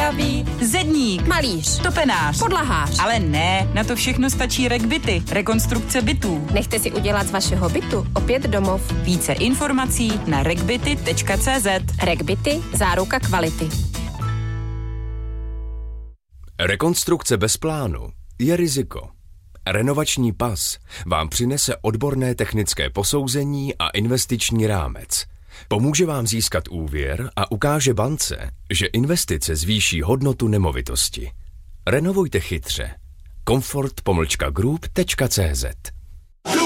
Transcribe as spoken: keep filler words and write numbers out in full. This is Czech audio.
zdraví, zedník, malíř, topenář, podlahář. Ale ne, na to všechno stačí RegBity, rekonstrukce bytů. Nechte si udělat z vašeho bytu opět domov. Více informací na regbity tečka cé zet. RegBity, záruka kvality. Rekonstrukce bez plánu je riziko. Renovační pas vám přinese odborné technické posouzení a investiční rámec. Pomůže vám získat úvěr a ukáže bance, že investice zvýší hodnotu nemovitosti. Renovujte chytře. Comfort pomlčka group tečka cé zet